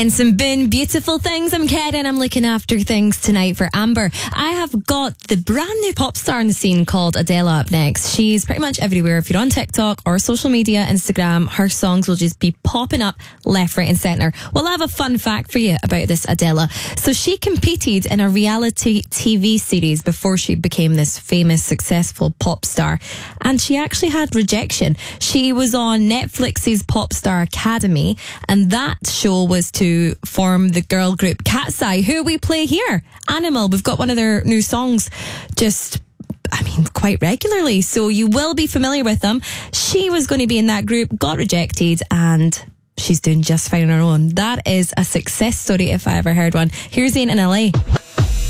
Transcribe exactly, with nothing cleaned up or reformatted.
And some bin beautiful things. I'm Ken and I'm looking after things tonight for Amber. I have got the brand new pop star in the scene called Adela up next. She's pretty much everywhere. If you're on TikTok or social media, Instagram, her songs will just be popping up left, right and centre. Well, I have a fun fact for you about this Adela. So she competed in a reality T V series before she became this famous, successful pop star. And she actually had rejection. She was on Netflix's Pop Star Academy, and that show was to form the girl group Cat's Eye, who we play here. Animal, we've got one of their new songs just, I mean, quite regularly, so you will be familiar with them. She was going to be in that group, got rejected, and she's doing just fine on her own. That is a success story if I ever heard one. Here's Zayn in L A.